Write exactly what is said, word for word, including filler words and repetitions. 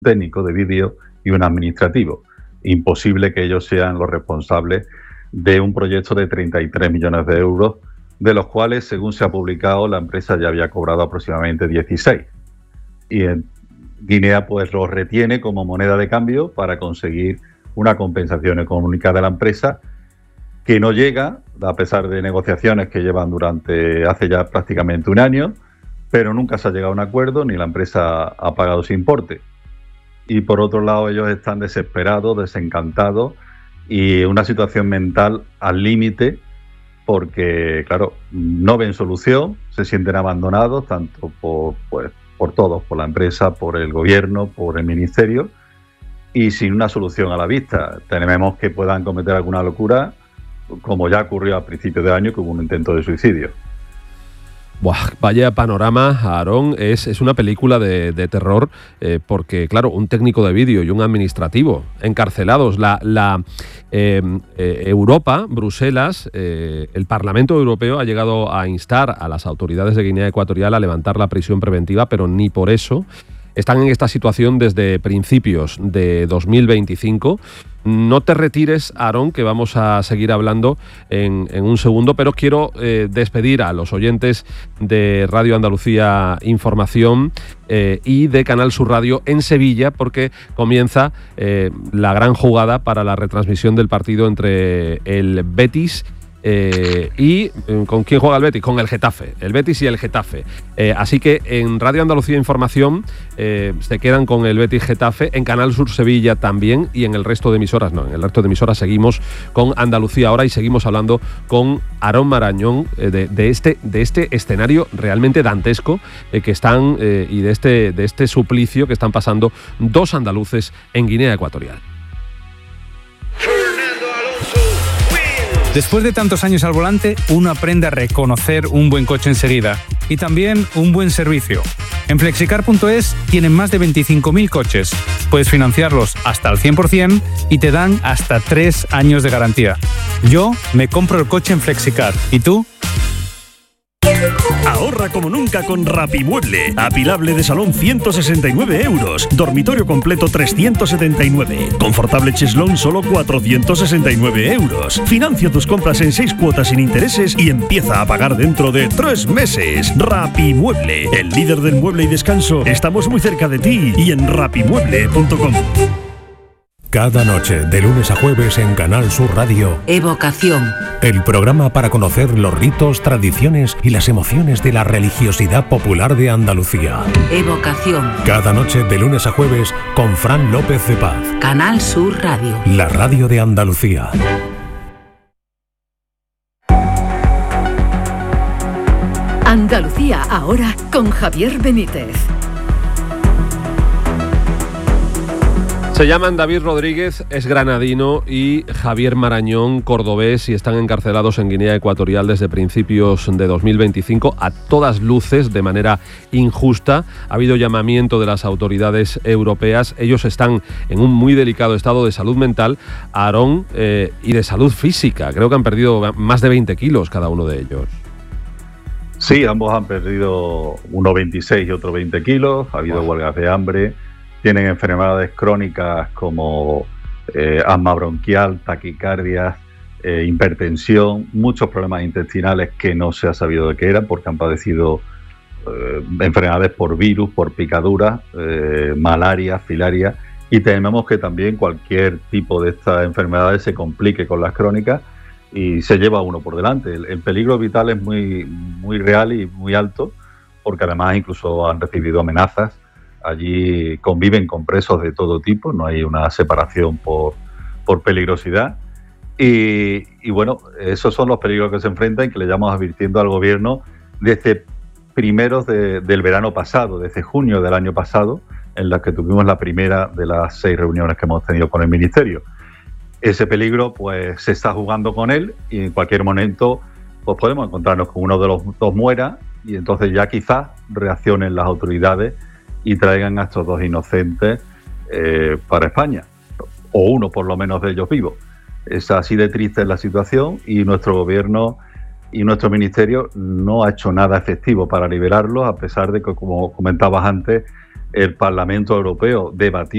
técnico de vídeo y un administrativo. Imposible que ellos sean los responsables de un proyecto de treinta y tres millones de euros, de los cuales, según se ha publicado, la empresa ya había cobrado aproximadamente dieciséis. Y en Guinea pues lo retiene como moneda de cambio para conseguir una compensación económica de la empresa que no llega, a pesar de negociaciones que llevan durante hace ya prácticamente un año, pero nunca se ha llegado a un acuerdo ni la empresa ha pagado ese importe. Y por otro lado, ellos están desesperados, desencantados y una situación mental al límite porque, claro, no ven solución, se sienten abandonados tanto por, pues, por todos, por la empresa, por el gobierno, por el ministerio y sin una solución a la vista. Tememos que puedan cometer alguna locura, como ya ocurrió a principios de año, que hubo un intento de suicidio. Buah, vaya panorama, Aarón. Es, es una película de, de terror eh, porque, claro, un técnico de vídeo y un administrativo encarcelados. La, la eh, eh, Europa, Bruselas, eh, el Parlamento Europeo ha llegado a instar a las autoridades de Guinea Ecuatorial a levantar la prisión preventiva, pero ni por eso. Están en esta situación desde principios de dos mil veinticinco. No te retires, Aarón, que vamos a seguir hablando en, en un segundo, pero quiero eh, despedir a los oyentes de Radio Andalucía Información eh, y de Canal Sur Radio en Sevilla, porque comienza eh, la gran jugada para la retransmisión del partido entre el Betis Eh, y ¿con quién juega el Betis? Con el Getafe, el Betis y el Getafe. Eh, así que en Radio Andalucía Información eh, se quedan con el Betis Getafe, en Canal Sur Sevilla también y en el resto de emisoras no, en el resto de emisoras seguimos con Andalucía Ahora y seguimos hablando con Aarón Marañón eh, de, de, este, de este escenario realmente dantesco eh, que están eh, y de este, de este suplicio que están pasando dos andaluces en Guinea Ecuatorial. Después de tantos años al volante, uno aprende a reconocer un buen coche enseguida y también un buen servicio. En Flexicar punto es tienen más de veinticinco mil coches. Puedes financiarlos hasta al cien por ciento y te dan hasta tres años de garantía. Yo me compro el coche en Flexicar. ¿Y tú? Ahorra como nunca con Rapimueble. Apilable de salón ciento sesenta y nueve euros. Dormitorio completo trescientos setenta y nueve. Confortable cheslón solo cuatrocientos sesenta y nueve euros. Financia tus compras en seis cuotas sin intereses y empieza a pagar dentro de tres meses. Rapimueble, el líder del mueble y descanso. Estamos muy cerca de ti y en rapimueble punto com. Cada noche, de lunes a jueves en Canal Sur Radio, Evocación. El programa para conocer los ritos, tradiciones y las emociones de la religiosidad popular de Andalucía. Evocación. Cada noche, de lunes a jueves, con Fran López de Paz. Canal Sur Radio. La radio de Andalucía. Andalucía Ahora con Javier Benítez. Se llaman David Rodríguez, es granadino, y Javier Marañón, cordobés, y están encarcelados en Guinea Ecuatorial desde principios de dos mil veinticinco, a todas luces, de manera injusta. Ha habido llamamiento de las autoridades europeas. Ellos están en un muy delicado estado de salud mental, Aarón, eh, y de salud física. Creo que han perdido más de veinte kilos cada uno de ellos. Sí, ambos han perdido uno veintiséis y otro veinte kilos. Ha habido wow. huelgas de hambre. Tienen enfermedades crónicas como eh, asma bronquial, taquicardias, eh, hipertensión, muchos problemas intestinales que no se ha sabido de qué eran porque han padecido eh, enfermedades por virus, por picaduras, eh, malaria, filaria, y tememos que también cualquier tipo de estas enfermedades se complique con las crónicas y se lleva uno por delante. El, el peligro vital es muy, muy real y muy alto porque además incluso han recibido amenazas. Allí conviven con presos de todo tipo, no hay una separación por, por peligrosidad. Y, y bueno, esos son los peligros que se enfrentan y que le llevamos advirtiendo al gobierno desde primeros de, del verano pasado, desde junio del año pasado, en la que tuvimos la primera de las seis reuniones que hemos tenido con el Ministerio. Ese peligro pues se está jugando con él y en cualquier momento pues podemos encontrarnos con uno de los dos muera y entonces ya quizás reaccionen las autoridades y traigan a estos dos inocentes eh, para España, o uno por lo menos de ellos vivo. Es así de triste la situación y nuestro gobierno y nuestro ministerio no ha hecho nada efectivo para liberarlos, a pesar de que, como comentabas antes, el Parlamento Europeo debatió